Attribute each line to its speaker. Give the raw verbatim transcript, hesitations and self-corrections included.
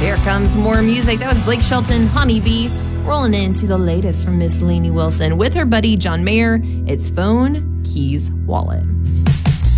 Speaker 1: Here comes more music. That was Blake Shelton, Honeybee, rolling into the latest from Miss Lainey Wilson with her buddy John Mayer. It's Phone, Keys, Wallet.